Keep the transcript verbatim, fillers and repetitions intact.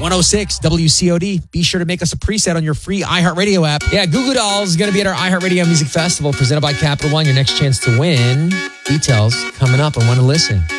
one oh six W C O D. Be sure to make us a preset on your free iHeartRadio app. Yeah, Goo Goo Dolls is going to be at our iHeartRadio Music Festival presented by Capital One. Your next chance to win. Details coming up on When to Listen.